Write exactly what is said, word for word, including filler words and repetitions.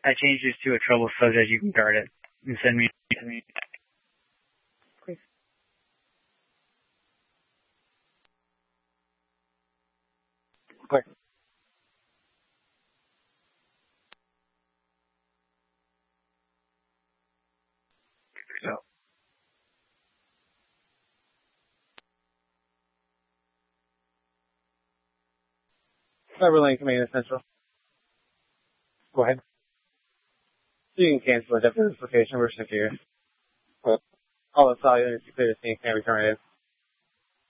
I changed this to a trouble subject. You can start it and send me. Send me. Please. Quick. So. Cyberlink Command Central. Go ahead. So you can cancel a different location. We're secure. But all the cellular is clear to see and can return it in.